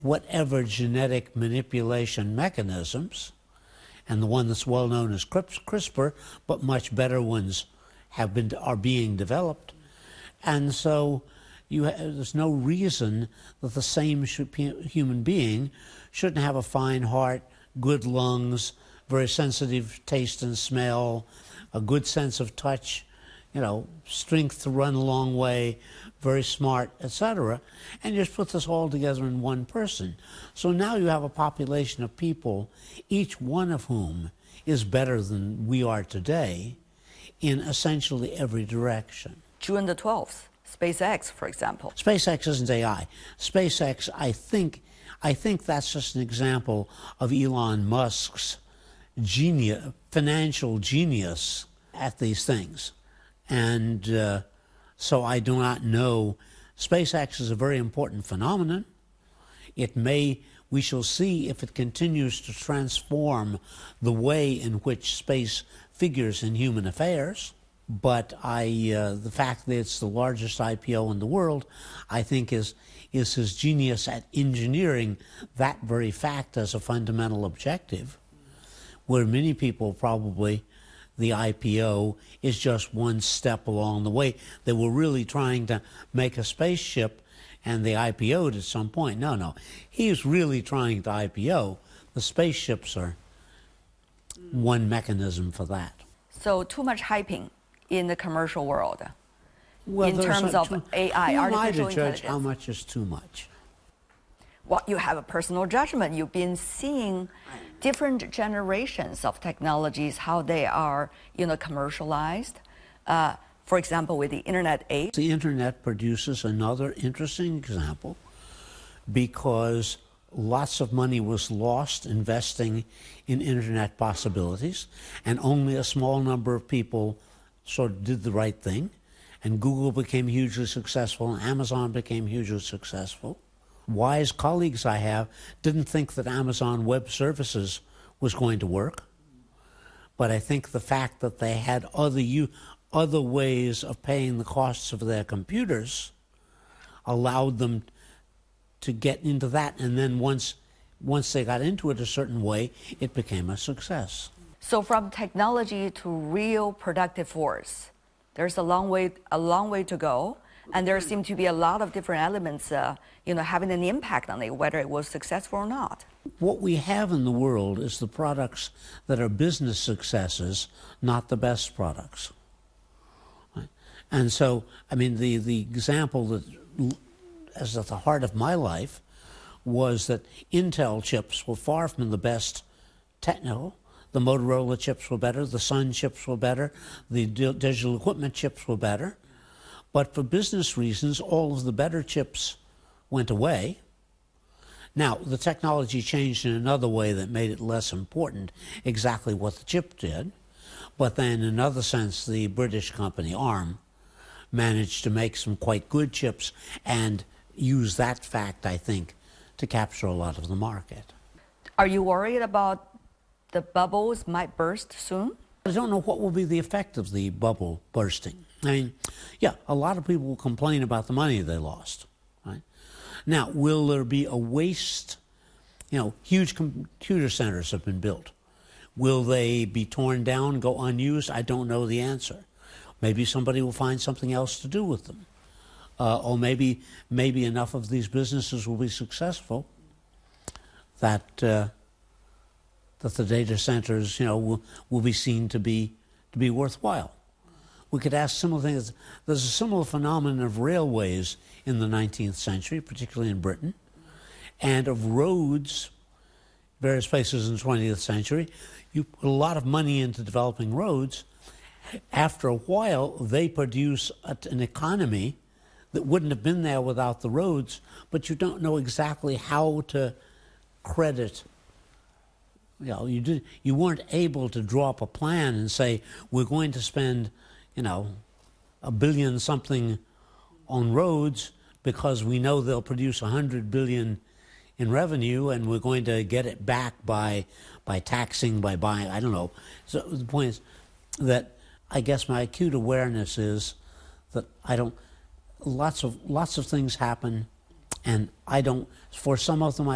whatever genetic manipulation mechanisms, and the one that's well known as CRISPR, but much better ones are being developed. And so there's no reason that the same human being shouldn't have a fine heart, good lungs, very sensitive taste and smell, a good sense of touch, strength to run a long way, very smart, etc. And you just put this all together in one person. So now you have a population of people, each one of whom is better than we are today in essentially every direction. June the 12th, SpaceX, for example. SpaceX isn't AI. SpaceX, I think that's just an example of Elon Musk's financial genius at these things. And so I do not know. SpaceX is a very important phenomenon. We shall see if it continues to transform the way in which space figures in human affairs. But the fact that it's the largest IPO in the world, I think is his genius at engineering that very fact as a fundamental objective, where many people probably, the IPO is just one step along the way. They were really trying to make a spaceship, and they IPO'd at some point. No. He's really trying to IPO. The spaceships are one mechanism for that. So too much hyping in the commercial world, well, in terms of AI, artificial intelligence. Judge how much is too much? Well, you have a personal judgment. You've been seeing different generations of technologies, how they are, commercialized. For example, with the internet age. The internet produces another interesting example because lots of money was lost investing in internet possibilities, and only a small number of people sort of did the right thing, and Google became hugely successful, and Amazon became hugely successful. Wise colleagues I have didn't think that Amazon Web Services was going to work, but I think the fact that they had other ways of paying the costs of their computers allowed them to get into that, and then once they got into it a certain way, it became a success. So from technology to real productive force, there's a long way to go, and there seem to be a lot of different elements, having an impact on it, whether it was successful or not. What we have in the world is the products that are business successes, not the best products. Right? And so, the example that is at the heart of my life was that Intel chips were far from the best technical. The Motorola chips were better, the Sun chips were better, the digital equipment chips were better. But for business reasons, all of the better chips went away. Now, the technology changed in another way that made it less important exactly what the chip did. But then, in another sense, the British company ARM managed to make some quite good chips and use that fact, I think, to capture a lot of the market. Are you worried about the bubbles might burst soon? I don't know what will be the effect of the bubble bursting. A lot of people will complain about the money they lost. Right? Now, will there be a waste? Huge computer centers have been built. Will they be torn down, go unused? I don't know the answer. Maybe somebody will find something else to do with them. Or maybe enough of these businesses will be successful that the data centers, will be seen to be worthwhile. We could ask similar things. There's a similar phenomenon of railways in the 19th century, particularly in Britain, and of roads, various places in the 20th century. You put a lot of money into developing roads. After a while, they produce an economy that wouldn't have been there without the roads, but you don't know exactly how to credit. You weren't able to draw up a plan and say, we're going to spend, $1 billion something on roads because we know they'll produce $100 billion in revenue, and we're going to get it back by taxing, by buying, I don't know. So the point is that I guess my acute awareness is that lots of things happen, and for some of them